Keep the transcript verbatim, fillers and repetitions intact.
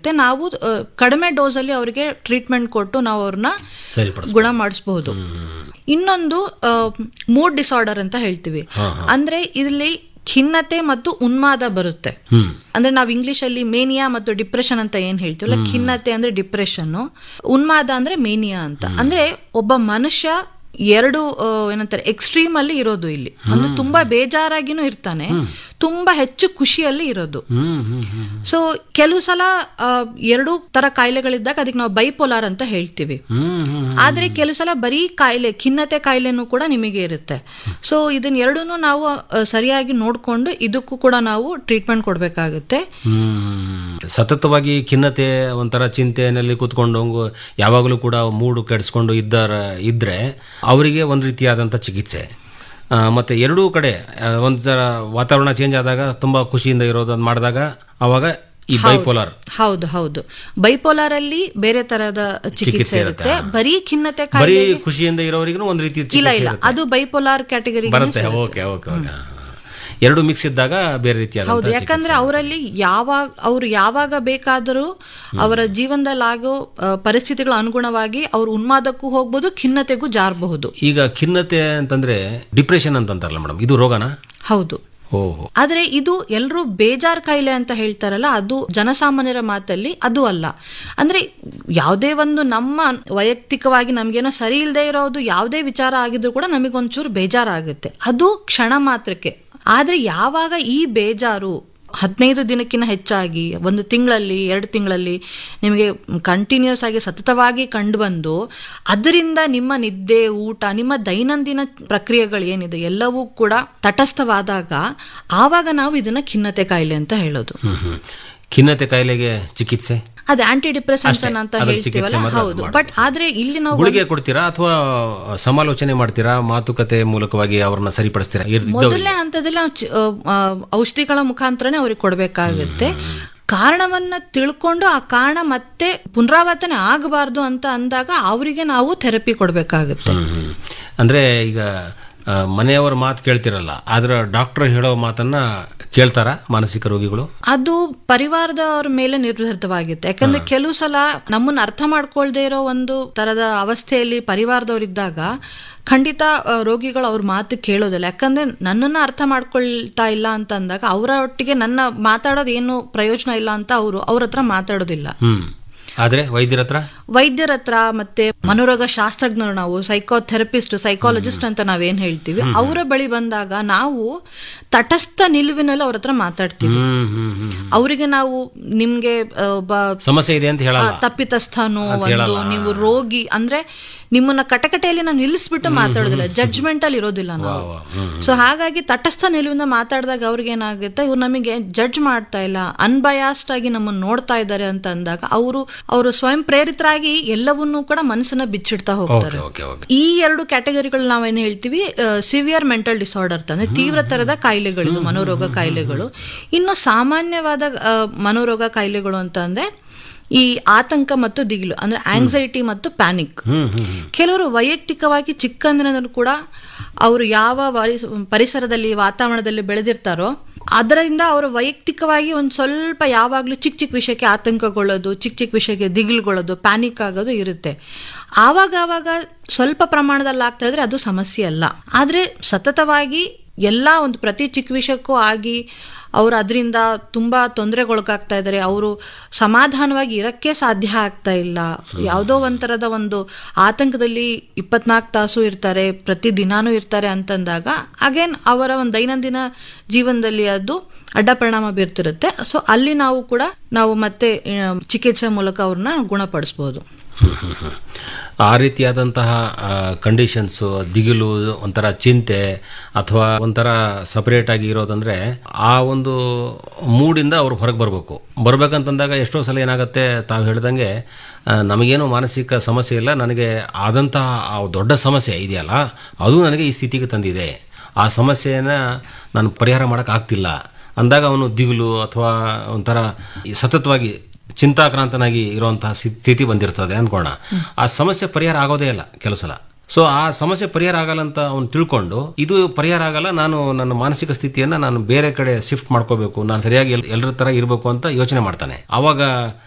ಆಗುತ್ತೆ. ನಾವು ಕಡಿಮೆ ಡೋಸ್ ಅಲ್ಲಿ ಅವರಿಗೆ ಟ್ರೀಟ್ಮೆಂಟ್ ಕೊಟ್ಟು ನಾವು ಅವ್ರನ್ನ ಗುಣ ಮಾಡಿಸಬಹುದು. ಇನ್ನೊಂದು ಮೂಡ್ ಡಿಸಾರ್ಡರ್ ಅಂತ ಹೇಳ್ತೀವಿ. ಅಂದ್ರೆ ಇಲ್ಲಿ ಖಿನ್ನತೆ ಮತ್ತು ಉನ್ಮಾದ ಬರುತ್ತೆ. ಅಂದ್ರೆ ನಾವು ಇಂಗ್ಲಿಷ್ ಅಲ್ಲಿ ಮೇನಿಯಾ ಮತ್ತು ಡಿಪ್ರೆಷನ್ ಅಂತ ಏನ್ ಹೇಳ್ತೀವಲ್ಲ, ಖಿನ್ನತೆ ಅಂದ್ರೆ ಡಿಪ್ರೆಷನ್, ಉನ್ಮಾದ ಅಂದ್ರೆ ಮೇನಿಯಾ ಅಂತ. ಅಂದ್ರೆ ಒಬ್ಬ ಮನುಷ್ಯ ಎರಡು ಏನಂತಾರೆ ಎಕ್ಸ್ಟ್ರೀಮ್ ಅಲ್ಲಿ ಇರೋದು ಇಲ್ಲಿ. ಅಂದ್ರೆ ತುಂಬಾ ಬೇಜಾರಾಗಿನೂ ಇರ್ತಾನೆ, ತುಂಬಾ ಹೆಚ್ಚು ಖುಷಿಯಲ್ಲಿ ಇರೋದು. ಸೊ ಕೆಲವು ಸಲ ಎರಡು ತರ ಕಾಯಿಲೆಗಳಿದ್ದಾಗ ಅದಕ್ಕೆ ನಾವು ಬೈಪೋಲಾರ್ ಅಂತ ಹೇಳ್ತೀವಿ. ಆದ್ರೆ ಕೆಲವು ಸಲ ಬರೀ ಕಾಯಿಲೆ ಖಿನ್ನತೆ ಕಾಯಿಲೆನೂ ಕೂಡ ನಿಮಗೆ ಇರುತ್ತೆ. ಸೊ ಇದನ್ನ ಎರಡೂನು ನಾವು ಸರಿಯಾಗಿ ನೋಡ್ಕೊಂಡು ಇದಕ್ಕೂ ಕೂಡ ನಾವು ಟ್ರೀಟ್ಮೆಂಟ್ ಕೊಡ್ಬೇಕಾಗುತ್ತೆ. ಸತತವಾಗಿ ಖಿನ್ನತೆ ಒಂಥರ ಚಿಂತೆಯಲ್ಲಿ ಕೂತ್ಕೊಂಡು ಯಾವಾಗಲೂ ಕೂಡ ಮೂಡು ಕೆಡಿಸ್ಕೊಂಡು ಇದ್ದಾರ ಇದ್ರೆ ಅವರಿಗೆ ಒಂದು ರೀತಿಯಾದಂಥ ಚಿಕಿತ್ಸೆ. ಮತ್ತೆ ಎರಡೂ ಕಡೆ ಒಂಥರ ವಾತಾವರಣ ಚೇಂಜ್ ಆದಾಗ ತುಂಬಾ ಖುಷಿಯಿಂದ ಇರೋದನ್ನ ಮಾಡಿದಾಗ ಅವಾಗ ಈ ಬೈಪೋಲಾರ್. ಹೌದು ಹೌದು ಬೈಪೋಲಾರ್ ಅಲ್ಲಿ ಬೇರೆ ತರಹದ ಚಿಕಿತ್ಸೆ ಇರುತ್ತೆ. ಬರೀ ಖಿನ್ನತೆ ಬರೀ ಖುಷಿಯಿಂದ ಇರೋರಿಗೂ ಒಂದು ರೀತಿ ಇಲ್ಲ ಇಲ್ಲ ಅದು ಬೈಪೋಲಾರ್ ಕ್ಯಾಟಗರಿ ಬರುತ್ತೆ. ಓಕೆ ಓಕೆ ಎರಡು ಮಿಕ್ಸ್ ಇದ್ದಾಗ ಬೇರೆ ರೀತಿಯ. ಹೌದು, ಯಾಕಂದ್ರೆ ಅವರಲ್ಲಿ ಯಾವಾಗ ಅವ್ರು ಯಾವಾಗ ಬೇಕಾದರೂ ಅವರ ಜೀವನದಲ್ಲಿ ಆಗೋ ಪರಿಸ್ಥಿತಿಗಳ ಅನುಗುಣವಾಗಿ ಅವ್ರು ಉನ್ಮಾದಕ್ಕೂ ಹೋಗ್ಬೋದು, ಖಿನ್ನತೆಗೂ ಜಾರಬಹುದು. ಈಗ ಖಿನ್ನತೆ ಅಂತಂದ್ರೆ ಡಿಪ್ರೆಷನ್ ಅಂತಂತಾರಲ್ಲ ಮೇಡಮ್, ಇದು ರೋಗನಾ? ಹೌದು. ಆದ್ರೆ ಇದು ಎಲ್ಲರೂ ಬೇಜಾರ್ ಕಾಯಿಲೆ ಅಂತ ಹೇಳ್ತಾರಲ್ಲ, ಅದು ಜನಸಾಮಾನ್ಯರ ಮಾತಲ್ಲಿ ಅದು ಅಲ್ಲ. ಅಂದ್ರೆ ಯಾವುದೇ ಒಂದು ನಮ್ಮ ವೈಯಕ್ತಿಕವಾಗಿ ನಮ್ಗೇನೋ ಸರಿ ಇಲ್ಲದೆ ಇರೋದು ಯಾವುದೇ ವಿಚಾರ ಆಗಿದ್ರು ಕೂಡ ನಮಗೊಂಚೂರು ಬೇಜಾರಾಗುತ್ತೆ, ಅದು ಕ್ಷಣ ಮಾತ್ರಕ್ಕೆ. ಆದ್ರೆ ಯಾವಾಗ ಈ ಬೇಜಾರು ಹದಿನೈದು ದಿನಕ್ಕಿಂತ ಹೆಚ್ಚಾಗಿ ಒಂದು ತಿಂಗಳಲ್ಲಿ ಎರಡು ತಿಂಗಳಲ್ಲಿ ನಿಮಗೆ ಕಂಟಿನ್ಯೂಸ್ ಆಗಿ ಸತತವಾಗಿ ಕಂಡು ಬಂದು ಅದರಿಂದ ನಿಮ್ಮ ನಿದ್ದೆ, ಊಟ, ನಿಮ್ಮ ದೈನಂದಿನ ಪ್ರಕ್ರಿಯೆಗಳು ಏನಿದೆ ಎಲ್ಲವೂ ಕೂಡ ತಟಸ್ಥವಾದಾಗ ಆವಾಗ ನಾವು ಇದನ್ನ ಖಿನ್ನತೆ ಕಾಯಿಲೆ ಅಂತ ಹೇಳೋದು. ಖಿನ್ನತೆ ಕಾಯಿಲೆಗೆ ಚಿಕಿತ್ಸೆ ಅದೇ ಆಂಟಿ ಡಿಪ್ರೆಸೆನ್ಸ್ ಅಂತ ಹೇಳ್ತೀವಲ್ಲ. ಹೌದು, ಬಟ್ ಆದ್ರೆ ಇಲ್ಲಿ ನಾವು ಗುಳಿಗೆ ಕೊಡ್ತೀರಾ ಅಥವಾ ಸಮಾಲೋಚನೆ ಮಾಡ್ತೀರಾ, ಮಾತುಕತೆ ಮೂಲಕವಾಗಿ ಅವ್ರನ್ನ ಸರಿಪಡಿಸ್ತೀರಾ? ಮೊದಲನೇ ಹಂತದಲ್ಲಿ ಔಷಧಿಗಳ ಮುಖಾಂತರನೇ ಅವ್ರಿಗೆ ಕೊಡ್ಬೇಕಾಗುತ್ತೆ. ಕಾರಣವನ್ನ ತಿಳ್ಕೊಂಡು ಆ ಕಾರಣ ಮತ್ತೆ ಪುನರಾವರ್ತನೆ ಆಗಬಾರ್ದು ಅಂತ ಅಂದಾಗ ಅವರಿಗೆ ನಾವು ಥೆರಪಿ ಕೊಡ್ಬೇಕಾಗುತ್ತೆ. ಅಂದ್ರೆ ಈಗ ಮನೆಯವರ ಮಾತು ಕೇಳ್ತಿರಲ್ಲ, ಆದ್ರೆ ಡಾಕ್ಟರ್ ಹೇಳೋ ಮಾತನ್ನ ಕೇಳ್ತಾರ ಮಾನಸಿಕ ರೋಗಿಗಳು? ಅದು ಪರಿವಾರದವ್ರ ಮೇಲೆ ನಿರ್ಧರಿತವಾಗಿರುತ್ತೆ. ಯಾಕಂದ್ರೆ ಕೆಲವು ಸಲ ನಮ್ಮನ್ನ ಅರ್ಥ ಮಾಡ್ಕೊಳ್ದೇ ಇರೋ ಒಂದು ತರದ ಅವಸ್ಥೆಯಲ್ಲಿ ಪರಿವಾರದವರಿದ್ದಾಗ ಖಂಡಿತ ರೋಗಿಗಳು ಅವ್ರ ಮಾತು ಕೇಳೋದಿಲ್ಲ. ಯಾಕಂದ್ರೆ ನನ್ನನ್ನ ಅರ್ಥ ಮಾಡ್ಕೊಳ್ತಾ ಇಲ್ಲ ಅಂತ ಅಂದಾಗ ಅವರ ಒಟ್ಟಿಗೆ ನನ್ನ ಮಾತಾಡೋದು ಏನು ಪ್ರಯೋಜನ ಇಲ್ಲ ಅಂತ ಅವರು ಅವ್ರ ಹತ್ರ ಮಾತಾಡೋದಿಲ್ಲ. ಆದ್ರೆ ವೈದ್ಯರ ಹತ್ರ ವೈದ್ಯರ ಹತ್ರ ಮತ್ತೆ ಮನೋರೋಗ ಶಾಸ್ತ್ರಜ್ಞರು, ನಾವು ಸೈಕೋಥೆರಪಿಸ್ಟ್, ಸೈಕಾಲಜಿಸ್ಟ್ ಅಂತ ನಾವೇನ್ ಹೇಳ್ತೀವಿ, ಅವರ ಬಳಿ ಬಂದಾಗ ನಾವು ತಟಸ್ಥ ನಿಲುವಿನಲ್ಲಿ ಅವ್ರ ಹತ್ರ ಮಾತಾಡ್ತೀವಿ. ಅವರಿಗೆ ನಾವು ನಿಮ್ಗೆ ಸಮಸ್ಯೆ ಇದೆ ಅಂತ ಹೇಳಲ್ಲ, ತಪ್ಪಿತಸ್ಥನು ಒಂದು ನೀವು ರೋಗಿ ಅಂದ್ರೆ ನಿಮ್ಮನ್ನ ಕಟಕಟೆಯಲ್ಲಿ ನಾವು ನಿಲ್ಲಿಸ್ಬಿಟ್ಟು ಮಾತಾಡೋದಿಲ್ಲ, ಜಡ್ಜ್ಮೆಂಟ್ ಅಲ್ಲಿ ಇರೋದಿಲ್ಲ ನಾವು. ಸೊ ಹಾಗಾಗಿ ತಟಸ್ಥ ನಿಲುವಿಂದ ಮಾತಾಡಿದಾಗ ಅವ್ರಿಗೆ ಏನಾಗುತ್ತೆ, ಇವ್ರು ನಮಗೆ ಜಡ್ಜ್ ಮಾಡ್ತಾ ಇಲ್ಲ, ಅನ್ಬಯಾಸ್ಡ್ ಆಗಿ ನಮ್ಮನ್ನ ನೋಡ್ತಾ ಇದ್ದಾರೆ ಅಂತ ಅಂದಾಗ ಅವರು ಅವರು ಸ್ವಯಂ ಪ್ರೇರಿತರಾಗಿ ಎಲ್ಲವನ್ನೂ ಕೂಡ ಮನಸ್ಸನ್ನ ಬಿಚ್ಚಿಡ್ತಾ ಹೋಗ್ತಾರೆ. ಈ ಎರಡು ಕ್ಯಾಟಗರಿಗಳು ನಾವೇನು ಹೇಳ್ತೀವಿ, ಸಿವಿಯರ್ ಮೆಂಟಲ್ ಡಿಸಾರ್ಡರ್ ಅಂದ್ರೆ ತೀವ್ರ ತರದ ಕಾಯಿಲೆಗಳು, ಮನೋರೋಗ ಕಾಯಿಲೆಗಳು. ಇನ್ನು ಸಾಮಾನ್ಯವಾದ ಮನೋರೋಗ ಕಾಯಿಲೆಗಳು ಅಂತ ಅಂದ್ರೆ ಈ ಆತಂಕ ಮತ್ತು ದಿಗಿಲು ಅಂದ್ರೆ ಆಂಗ್ಸೈಟಿ ಮತ್ತು ಪ್ಯಾನಿಕ್. ಕೆಲವರು ವೈಯಕ್ತಿಕವಾಗಿ ಚಿಕ್ಕಂದಿನಲ್ಲೂ ಕೂಡ ಅವರು ಯಾವ ಪರಿಸರದಲ್ಲಿ ವಾತಾವರಣದಲ್ಲಿ ಬೆಳೆದಿರ್ತಾರೋ ಅದರಿಂದ ಅವರು ವೈಯಕ್ತಿಕವಾಗಿ ಒಂದು ಸ್ವಲ್ಪ ಯಾವಾಗ್ಲೂ ಚಿಕ್ಕ ಚಿಕ್ಕ ವಿಷಯಕ್ಕೆ ಆತಂಕಗೊಳ್ಳೋದು, ಚಿಕ್ಕ ಚಿಕ್ಕ ವಿಷಯಕ್ಕೆ ದಿಗಿಲುಗೊಳ್ಳೋದು, ಪ್ಯಾನಿಕ್ ಆಗೋದು ಇರುತ್ತೆ. ಆವಾಗ ಆವಾಗ ಸ್ವಲ್ಪ ಪ್ರಮಾಣದಲ್ಲಿ ಆಗ್ತಾ ಇದ್ರೆ ಅದು ಸಮಸ್ಯೆ ಅಲ್ಲ. ಆದ್ರೆ ಸತತವಾಗಿ ಎಲ್ಲ ಒಂದು ಪ್ರತಿ ಚಿಕ್ಕ ವಿಷಯಕ್ಕೂ ಆಗಿ ಅವರು ಅದರಿಂದ ತುಂಬಾ ತೊಂದರೆಗೊಳಗಾಗ್ತಾ ಇದ್ದಾರೆ, ಅವರು ಸಮಾಧಾನವಾಗಿ ಇರಕ್ಕೆ ಸಾಧ್ಯ ಆಗ್ತಾ ಇಲ್ಲ, ಯಾವುದೋ ಒಂಥರದ ಒಂದು ಆತಂಕದಲ್ಲಿ ಇಪ್ಪತ್ನಾಲ್ಕು ತಾಸು ಇರ್ತಾರೆ, ಪ್ರತಿ ದಿನಾನೂ ಇರ್ತಾರೆ ಅಂತಂದಾಗ ಅಗೇನ್ ಅವರ ಒಂದು ದೈನಂದಿನ ಜೀವನದಲ್ಲಿ ಅದು ಅಡ್ಡ ಪರಿಣಾಮ ಬೀರ್ತಿರುತ್ತೆ. ಸೊ ಅಲ್ಲಿ ನಾವು ಕೂಡ ನಾವು ಮತ್ತೆ ಚಿಕಿತ್ಸೆ ಮೂಲಕ ಅವ್ರನ್ನ ಗುಣಪಡಿಸ್ಬೋದು. ಆ ರೀತಿಯಾದಂತಹ ಕಂಡೀಷನ್ಸು, ದಿಗಿಲು, ಒಂಥರ ಚಿಂತೆ ಅಥವಾ ಒಂಥರ ಸಪರೇಟ್ ಆಗಿ ಇರೋದಂದ್ರೆ ಆ ಒಂದು ಮೂಡಿಂದ ಅವ್ರು ಹೊರಗೆ ಬರಬೇಕು. ಬರ್ಬೇಕಂತಂದಾಗ ಎಷ್ಟೋ ಸಲ ಏನಾಗುತ್ತೆ, ತಾವು ಹೇಳ್ದಂಗೆ ನಮಗೇನು ಮಾನಸಿಕ ಸಮಸ್ಯೆ ಇಲ್ಲ, ನನಗೆ ಆದಂತಹ ಆ ದೊಡ್ಡ ಸಮಸ್ಯೆ ಇದೆಯಲ್ಲ ಅದು ನನಗೆ ಈ ಸ್ಥಿತಿಗೆ ತಂದಿದೆ, ಆ ಸಮಸ್ಯೆಯನ್ನು ನಾನು ಪರಿಹಾರ ಮಾಡೋಕ್ಕಾಗ್ತಿಲ್ಲ ಅಂದಾಗ ಅವನು ದಿಗಿಲು ಅಥವಾ ಒಂಥರ ಸತತವಾಗಿ ಚಿಂತಾಕ್ರಾಂತನಾಗಿ ಇರುವಂತಹ ಸ್ಥಿತಿ ಬಂದಿರ್ತದೆ ಅನ್ಕೋಣ. ಆ ಸಮಸ್ಯೆ ಪರಿಹಾರ ಆಗೋದೇ ಇಲ್ಲ ಕೆಲವು ಸಲ. ಸೊ ಆ ಸಮಸ್ಯೆ ಪರಿಹಾರ ಆಗಲ್ಲ ಅಂತ ಅವ್ನು ತಿಳ್ಕೊಂಡು ಇದು ಪರಿಹಾರ ಆಗಲ್ಲ, ನಾನು ನನ್ನ ಮಾನಸಿಕ ಸ್ಥಿತಿಯನ್ನ ನಾನು ಬೇರೆ ಕಡೆ ಶಿಫ್ಟ್ ಮಾಡ್ಕೋಬೇಕು, ನಾನು ಸರಿಯಾಗಿ ಎಲ್ಲರ ತರ ಇರಬೇಕು ಅಂತ ಯೋಚನೆ ಮಾಡ್ತಾನೆ. ಅವಾಗ